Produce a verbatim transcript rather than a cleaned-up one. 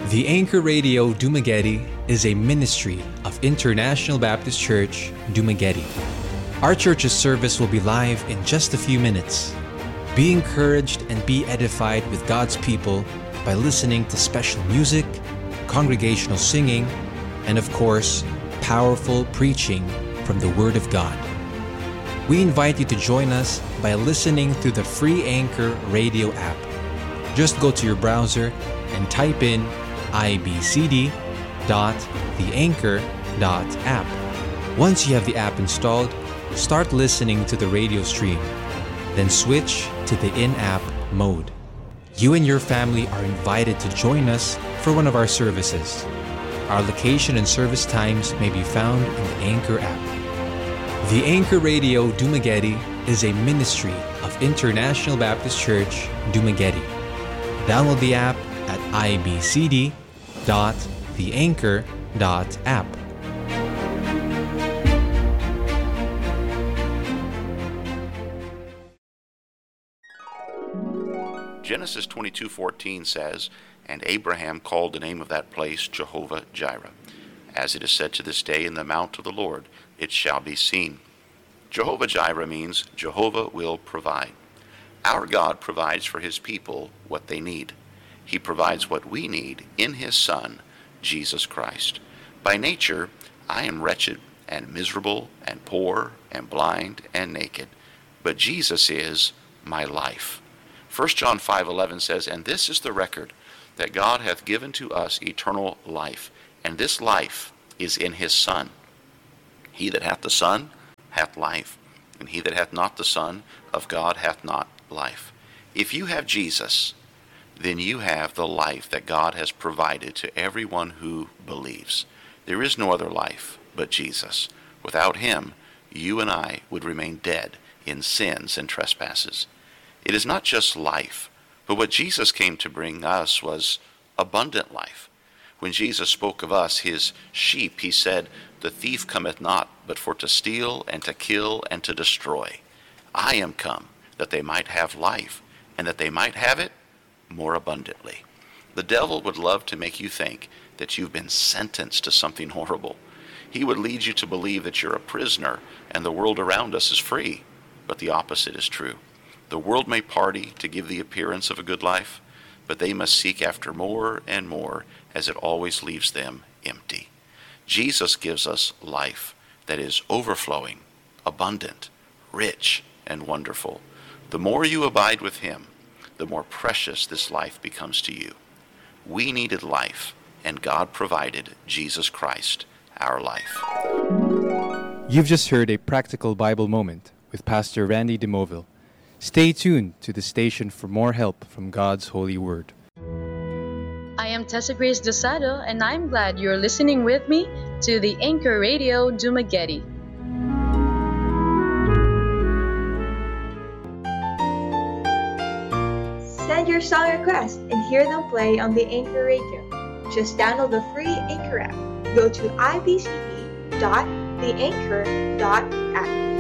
The Anchor Radio Dumaguete is a ministry of International Baptist Church, Dumaguete. Our church's service will be live in just a few minutes. Be encouraged and be edified with God's people by listening to special music, congregational singing, and of course, powerful preaching from the Word of God. We invite you to join us by listening through the free Anchor Radio app. Just go to your browser and type in i b c d dot the anchor dot app. Once you have the app installed, start listening to the radio stream. Then switch to the in-app mode. You and your family are invited to join us for one of our services. Our location and service times may be found in the Anchor app. The Anchor Radio Dumaguete is a ministry of International Baptist Church, Dumaguete. Download the app at i b c d dot the anchor dot app. Genesis twenty-two fourteen says, "And Abraham called the name of that place Jehovah-Jireh. As it is said to this day, in the mount of the Lord it shall be seen." Jehovah-Jireh means Jehovah will provide. Our God provides for His people what they need. He provides what we need in His Son, Jesus Christ. By nature, I am wretched and miserable and poor and blind and naked, but Jesus is my life. First John five eleven says, "And this is the record, that God hath given to us eternal life, and this life is in His Son. He that hath the Son hath life, and he that hath not the Son of God hath not life." If you have Jesus, then you have the life that God has provided to everyone who believes. There is no other life but Jesus. Without Him, you and I would remain dead in sins and trespasses. It is not just life, but what Jesus came to bring us was abundant life. When Jesus spoke of us, His sheep, He said, "The thief cometh not, but for to steal and to kill and to destroy. I am come, that they might have life, and that they might have it more abundantly." The devil would love to make you think that you've been sentenced to something horrible. He would lead you to believe that you're a prisoner and the world around us is free. But the opposite is true. The world may party to give the appearance of a good life, but they must seek after more and more, as it always leaves them empty. Jesus gives us life that is overflowing, abundant, rich, and wonderful. The more you abide with Him, the more precious this life becomes to you. We needed life, and God provided Jesus Christ, our life. You've just heard a practical Bible moment with Pastor Randy DeMoville. Stay tuned to the station for more help from God's holy word. I am Tessa Grace Dosado, and I'm glad you're listening with me to the Anchor Radio Dumaguete. Send your song requests and hear them play on the Anchor Radio. Just download the free Anchor app. Go to i b c d dot the anchor dot app.